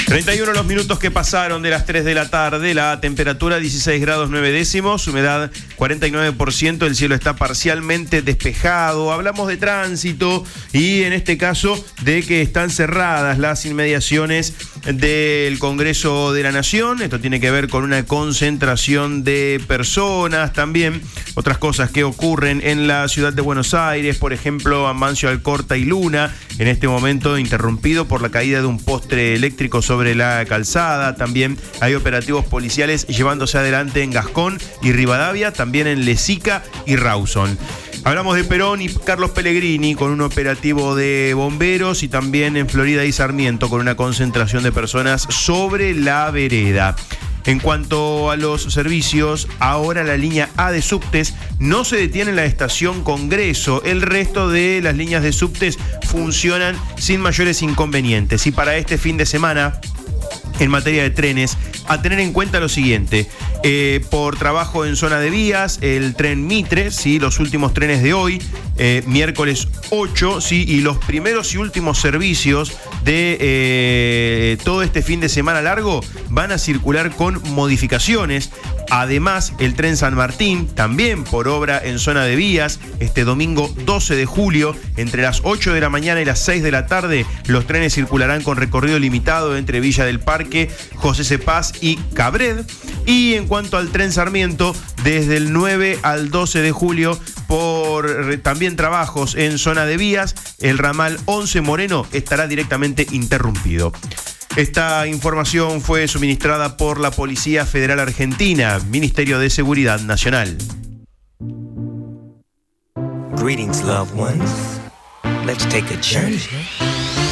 31 los minutos que pasaron de las 3 de la tarde, la temperatura 16 grados 9 décimos, humedad 49%, el cielo está parcialmente despejado. Hablamos de tránsito y en este caso de que están cerradas las inmediaciones del Congreso de la Nación. Esto tiene que ver con una concentración de personas, también otras cosas que ocurren en la ciudad de Buenos Aires, por ejemplo, Amancio Alcorta y Luna, en este momento interrumpido por la caída de un postre eléctrico sobre la calzada. También hay operativos policiales llevándose adelante en Gascón y Rivadavia, también en Lesica y Rawson. Hablamos de Perón y Carlos Pellegrini con un operativo de bomberos y también en Florida y Sarmiento con una concentración de personas sobre la vereda. En cuanto a los servicios, ahora la línea A de subtes no se detiene en la estación Congreso. El resto de las líneas de subtes funcionan sin mayores inconvenientes. Y para este fin de semana, en materia de trenes, a tener en cuenta lo siguiente: por trabajo en zona de vías, el tren Mitre, ¿sí? Los últimos trenes de hoy, miércoles 8, ¿sí? Y los primeros y últimos servicios de todo este fin de semana largo van a circular con modificaciones. Además, el tren San Martín, también por obra en zona de vías, este domingo 12 de julio, entre las 8 de la mañana y las 6 de la tarde, los trenes circularán con recorrido limitado entre Villa del Parque, José Cepaz y Cabred. Y en cuanto al tren Sarmiento, desde el 9 al 12 de julio, por también trabajos en zona de vías, el ramal 11 Moreno estará directamente interrumpido. Esta información fue suministrada por la Policía Federal Argentina, Ministerio de Seguridad Nacional. Greetings, loved ones. Let's take a journey